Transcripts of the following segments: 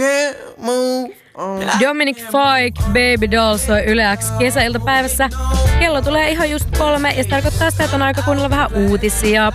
can't move on. Dominic Fike, Baby Doll soi Yle X kesäiltapäivässä. Kello tulee ihan just 3 ja se tarkoittaa sitä, että on aika kuunnella vähän uutisia.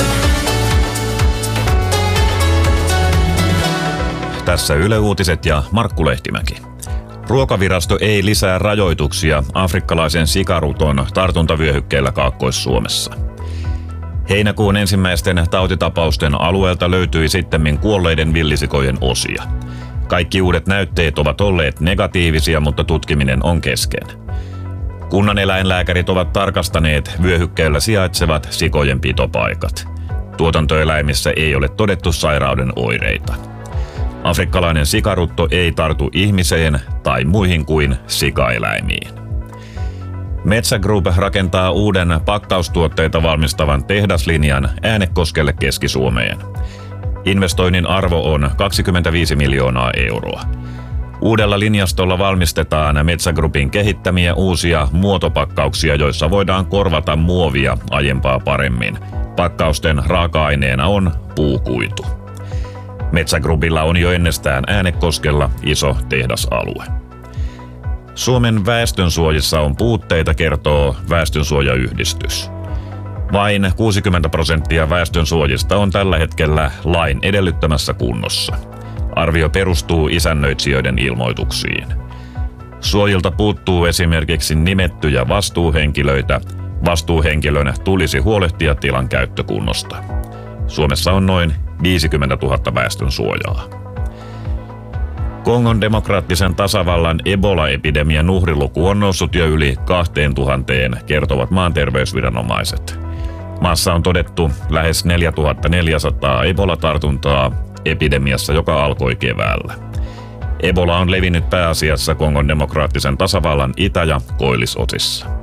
Tässä Yle Uutiset ja Markku Lehtimäki. Ruokavirasto ei lisää rajoituksia afrikkalaisen sikaruton tartuntavyöhykkeellä Kaakkois-Suomessa. Heinäkuun ensimmäisten tautitapausten alueelta löytyi sittemmin kuolleiden villisikojen osia. Kaikki uudet näytteet ovat olleet negatiivisia, mutta tutkiminen on kesken. Kunnan eläinlääkärit ovat tarkastaneet vyöhykkeellä sijaitsevat sikojen pitopaikat. Tuotantoeläimissä ei ole todettu sairauden oireita. Afrikkalainen sikarutto ei tartu ihmiseen tai muihin kuin sikaeläimiin. Metsä Group rakentaa uuden pakkaustuotteita valmistavan tehdaslinjan Äänekoskelle Keski-Suomeen. Investoinnin arvo on 25 miljoonaa euroa. Uudella linjastolla valmistetaan Metsä Groupin kehittämiä uusia muotopakkauksia, joissa voidaan korvata muovia aiempaa paremmin. Pakkausten raaka-aineena on puukuitu. Metsä Groupilla on jo ennestään Äänekoskella iso tehdasalue. Suomen väestönsuojissa on puutteita, kertoo Väestönsuojayhdistys. Vain 60% väestönsuojista on tällä hetkellä lain edellyttämässä kunnossa. Arvio perustuu isännöitsijöiden ilmoituksiin. Suojilta puuttuu esimerkiksi nimettyjä vastuuhenkilöitä. Vastuuhenkilön tulisi huolehtia tilan käyttökunnosta. Suomessa on noin 50 000 väestönsuojaa. Kongon demokraattisen tasavallan Ebola-epidemian uhriluku on noussut jo yli 2000, kertovat maan terveysviranomaiset. Maassa on todettu lähes 4400 Ebola-tartuntaa epidemiassa, joka alkoi keväällä. Ebola on levinnyt pääasiassa Kongon demokraattisen tasavallan itä- ja koillisosissa.